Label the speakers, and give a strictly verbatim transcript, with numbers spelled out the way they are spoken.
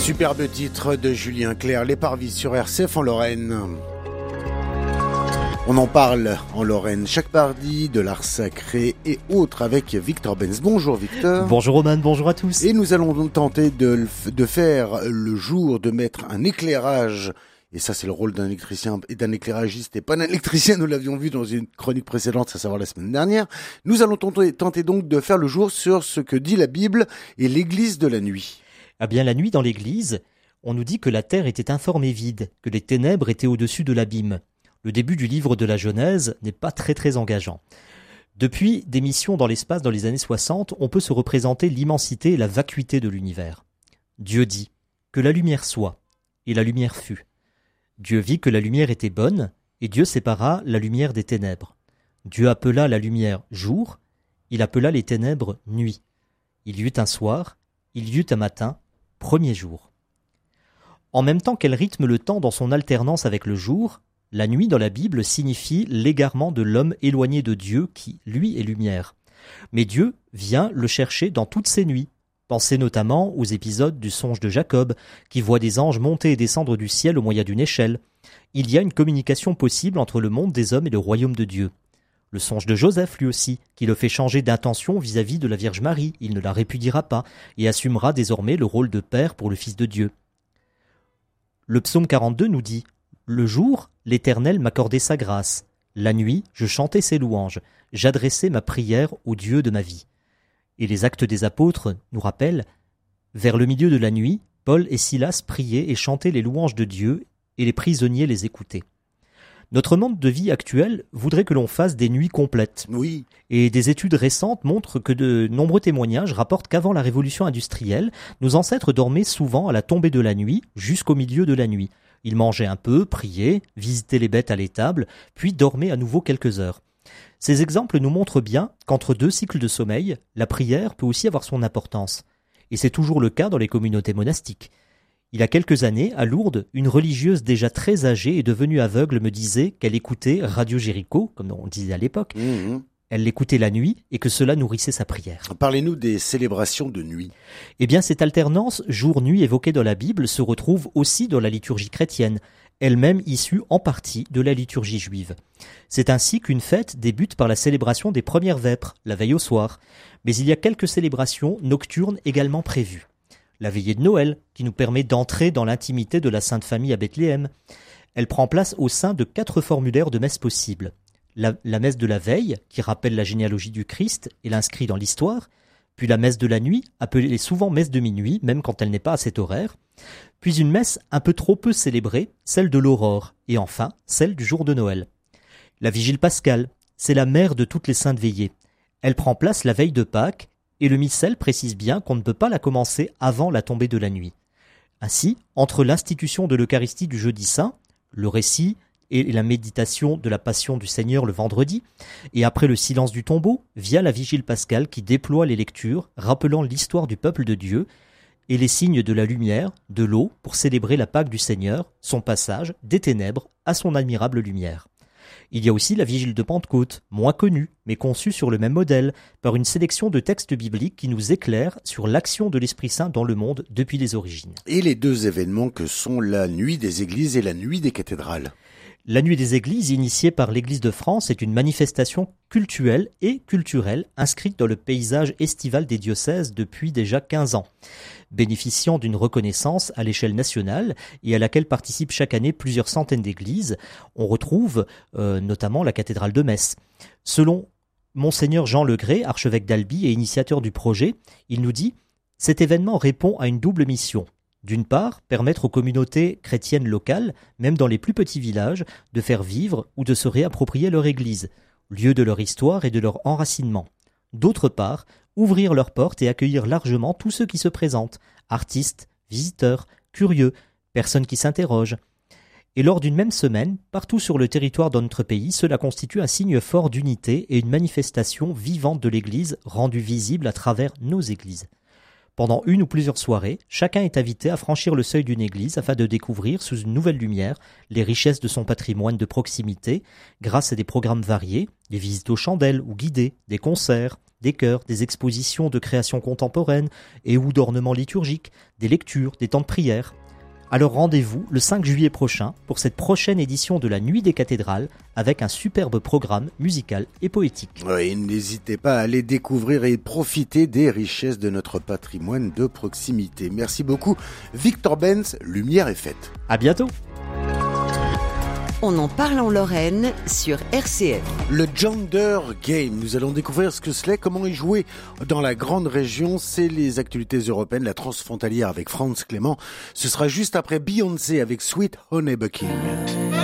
Speaker 1: Superbe titre de Julien Clerc, Les Parvis sur R C F en Lorraine. On en parle en Lorraine chaque mardi de l'art sacré et autres avec Victor Benz. Bonjour Victor.
Speaker 2: Bonjour Roman, bonjour à tous.
Speaker 1: Et nous allons donc tenter de, de faire le jour, de mettre un éclairage. Et ça, c'est le rôle d'un électricien et d'un éclairagiste et pas d'un électricien. Nous l'avions vu dans une chronique précédente, à savoir la semaine dernière. Nous allons tenter, tenter donc de faire le jour sur ce que dit la Bible et l'église de la nuit.
Speaker 2: Ah bien, la nuit dans l'église, on nous dit que la terre était informe et vide, que les ténèbres étaient au-dessus de l'abîme. Le début du livre de la Genèse n'est pas très très engageant. Depuis des missions dans l'espace dans les années soixante, on peut se représenter l'immensité et la vacuité de l'univers. Dieu dit que la lumière soit, et la lumière fut. Dieu vit que la lumière était bonne, et Dieu sépara la lumière des ténèbres. Dieu appela la lumière jour, il appela les ténèbres nuit. Il y eut un soir, il y eut un matin, premier jour. En même temps qu'elle rythme le temps dans son alternance avec le jour, la nuit dans la Bible signifie l'égarement de l'homme éloigné de Dieu qui, lui, est lumière. Mais Dieu vient le chercher dans toutes ses nuits. Pensez notamment aux épisodes du songe de Jacob, qui voit des anges monter et descendre du ciel au moyen d'une échelle. Il y a une communication possible entre le monde des hommes et le royaume de Dieu. Le songe de Joseph, lui aussi, qui le fait changer d'intention vis-à-vis de la Vierge Marie. Il ne la répudiera pas et assumera désormais le rôle de père pour le Fils de Dieu. Le psaume quarante-deux nous dit « Le jour, l'Éternel m'accordait sa grâce. La nuit, je chantais ses louanges. J'adressais ma prière au Dieu de ma vie. » Et les Actes des Apôtres nous rappellent « Vers le milieu de la nuit, Paul et Silas priaient et chantaient les louanges de Dieu, et les prisonniers les écoutaient. » Notre monde de vie actuel voudrait que l'on fasse des nuits complètes.
Speaker 1: Oui.
Speaker 2: Et des études récentes montrent que de nombreux témoignages rapportent qu'avant la révolution industrielle, nos ancêtres dormaient souvent à la tombée de la nuit jusqu'au milieu de la nuit. Ils mangeaient un peu, priaient, visitaient les bêtes à l'étable, puis dormaient à nouveau quelques heures. Ces exemples nous montrent bien qu'entre deux cycles de sommeil, la prière peut aussi avoir son importance. Et c'est toujours le cas dans les communautés monastiques. Il y a quelques années, à Lourdes, une religieuse déjà très âgée et devenue aveugle me disait qu'elle écoutait Radio Jéricho, comme on disait à l'époque. Mmh. Elle l'écoutait la nuit et que cela nourrissait sa prière.
Speaker 1: Parlez-nous des célébrations de nuit.
Speaker 2: Eh bien, cette alternance jour-nuit évoquée dans la Bible se retrouve aussi dans la liturgie chrétienne, elle-même issue en partie de la liturgie juive. C'est ainsi qu'une fête débute par la célébration des premières vêpres, la veille au soir. Mais il y a quelques célébrations nocturnes également prévues. La veillée de Noël, qui nous permet d'entrer dans l'intimité de la Sainte Famille à Bethléem. Elle prend place au sein de quatre formulaires de messe possibles. La, la messe de la veille, qui rappelle la généalogie du Christ et l'inscrit dans l'histoire, puis la messe de la nuit, appelée souvent messe de minuit, même quand elle n'est pas à cet horaire, puis une messe un peu trop peu célébrée, celle de l'aurore, et enfin celle du jour de Noël. La vigile pascale, c'est la mère de toutes les saintes veillées. Elle prend place la veille de Pâques, et le missel précise bien qu'on ne peut pas la commencer avant la tombée de la nuit. Ainsi, entre l'institution de l'Eucharistie du jeudi saint, le récit et la méditation de la Passion du Seigneur le vendredi, et après le silence du tombeau, via la vigile pascale qui déploie les lectures, rappelant l'histoire du peuple de Dieu, et les signes de la lumière, de l'eau, pour célébrer la Pâque du Seigneur, son passage des ténèbres à son admirable lumière. Il y a aussi la vigile de Pentecôte, moins connue, mais conçue sur le même modèle, par une sélection de textes bibliques qui nous éclairent sur l'action de l'Esprit Saint dans le monde depuis les origines.
Speaker 1: Et les deux événements que sont la nuit des églises et la nuit des cathédrales.
Speaker 2: La nuit des églises, initiée par l'Église de France, est une manifestation cultuelle et culturelle inscrite dans le paysage estival des diocèses depuis déjà quinze ans, bénéficiant d'une reconnaissance à l'échelle nationale et à laquelle participent chaque année plusieurs centaines d'églises. On retrouve euh, notamment la cathédrale de Metz. Selon Monseigneur Jean Legré, archevêque d'Albi et initiateur du projet, il nous dit « Cet événement répond à une double mission. D'une part, permettre aux communautés chrétiennes locales, même dans les plus petits villages, de faire vivre ou de se réapproprier leur église, lieu de leur histoire et de leur enracinement. D'autre part, ouvrir leurs portes et accueillir largement tous ceux qui se présentent, artistes, visiteurs, curieux, personnes qui s'interrogent. Et lors d'une même semaine, partout sur le territoire de notre pays, cela constitue un signe fort d'unité et une manifestation vivante de l'Église rendue visible à travers nos églises. Pendant une ou plusieurs soirées, chacun est invité à franchir le seuil d'une église afin de découvrir sous une nouvelle lumière les richesses de son patrimoine de proximité grâce à des programmes variés, des visites aux chandelles ou guidées, des concerts, des chœurs, des expositions de créations contemporaines et ou d'ornements liturgiques, des lectures, des temps de prière. Alors rendez-vous le cinq juillet prochain pour cette prochaine édition de la Nuit des cathédrales avec un superbe programme musical et poétique.
Speaker 1: Oui, n'hésitez pas à aller découvrir et profiter des richesses de notre patrimoine de proximité. Merci beaucoup Victor Benz, Lumière est faite.
Speaker 2: À bientôt.
Speaker 3: On en parle en Lorraine sur R C F.
Speaker 1: Le Gender Game, nous allons découvrir ce que c'est, comment y jouer dans la grande région. C'est les actualités européennes, la transfrontalière avec Franz Clément. Ce sera juste après Beyoncé avec Sweet Honey Bucking.